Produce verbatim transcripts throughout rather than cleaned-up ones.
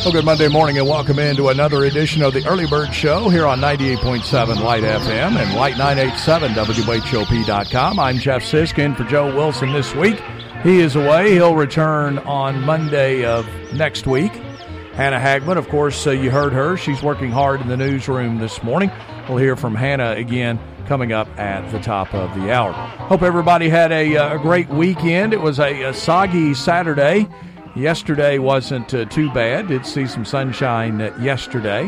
Well, good Monday morning and welcome into another edition of the Early Bird Show here on ninety-eight point seven Light F M and Light nine eighty-seven W H O P dot com. I'm Jeff Sisk for Joe Wilson this week. He is away. He'll return on Monday of next week. Hannah Hagman, of course, uh, you heard her. She's working hard in the newsroom this morning. We'll hear from Hannah again coming up at the top of the hour. Hope everybody had a, a great weekend. It was a, a soggy Saturday. Yesterday wasn't uh, too bad. Did see some sunshine uh, yesterday.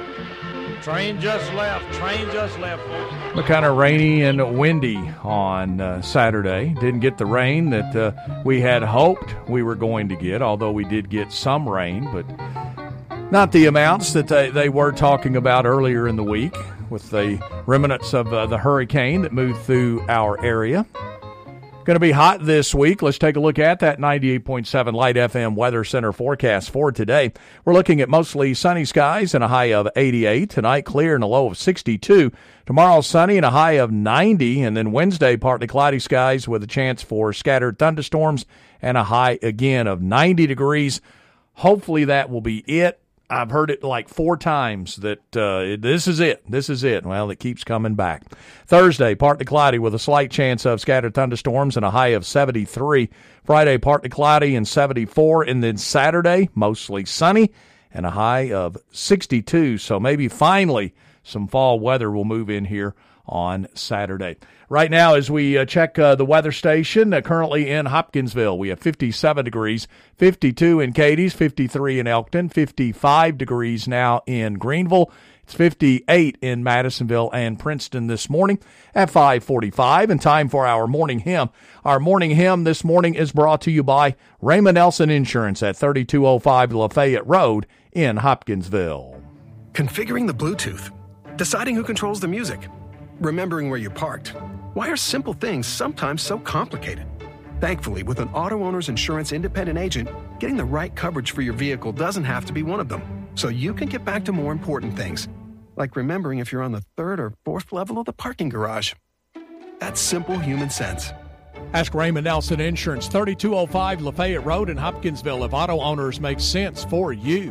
Train just left. Train just left. But kind of rainy and windy on uh, Saturday. Didn't get the rain that uh, we had hoped we were going to get, although we did get some rain, but not the amounts that they, they were talking about earlier in the week with the remnants of uh, the hurricane that moved through our area. Going to be hot this week. Let's take a look at that ninety-eight point seven Light F M Weather Center forecast for today. We're looking at mostly sunny skies and a high of eighty-eight. Tonight, clear and a low of sixty-two. Tomorrow, sunny and a high of ninety. And then Wednesday, partly cloudy skies with a chance for scattered thunderstorms and a high again of ninety degrees. Hopefully that will be it. I've heard it like four times that uh, this is it. This is it. Well, it keeps coming back. Thursday, partly cloudy with a slight chance of scattered thunderstorms and a high of seventy-three. Friday, partly cloudy and seventy-four. And then Saturday, mostly sunny and a high of sixty-two. So maybe finally some fall weather will move in here on Saturday. Right now, as we uh, check uh, the weather station, uh, currently in Hopkinsville, we have fifty-seven degrees, fifty-two in Cadiz, fifty-three in Elkton, fifty-five degrees now in Greenville. It's fifty-eight in Madisonville and Princeton this morning at five forty-five, and time for our morning hymn. Our morning hymn this morning is brought to you by Raymond Nelson Insurance at thirty-two oh five Lafayette Road in Hopkinsville. Configuring the Bluetooth, deciding who controls the music, remembering where you parked. Why are simple things sometimes so complicated? Thankfully, with an Auto Owners Insurance independent agent, getting the right coverage for your vehicle doesn't have to be one of them. So you can get back to more important things, like remembering if you're on the third or fourth level of the parking garage. That's simple human sense. Ask Raymond Nelson Insurance, thirty-two oh five Lafayette Road in Hopkinsville, if auto owners make sense for you.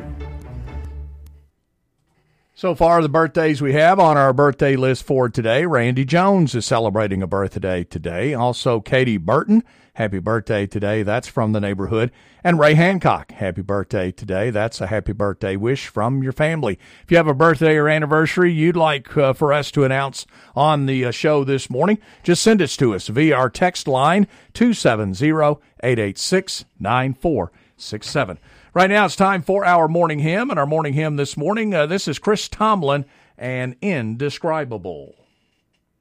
So far, the birthdays we have on our birthday list for today. Randy Jones is celebrating a birthday today. Also, Katie Burton, happy birthday today. That's from the neighborhood. And Ray Hancock, happy birthday today. That's a happy birthday wish from your family. If you have a birthday or anniversary you'd like uh, for us to announce on the uh, show this morning, just send it to us via our text line, two seven zero, eight eight six, nine four six seven. Right now it's time for our morning hymn, and our morning hymn this morning, uh, this is Chris Tomlin and Indescribable.